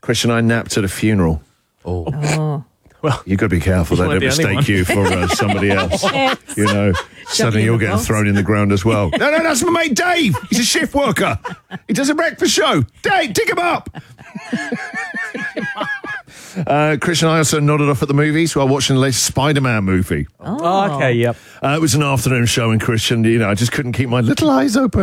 Christian, I napped at a funeral. Oh. Well, you've got to be careful. They don't mistake you for somebody else. You know, suddenly you're getting thrown in the ground as well. No, that's my mate Dave. He's a shift worker. He does a breakfast show. Dave, dig him up. Christian and I also nodded off at the movies while watching the latest Spider-Man movie. Oh, okay, yep. It was an afternoon show, and Christian, I just couldn't keep my little eyes open.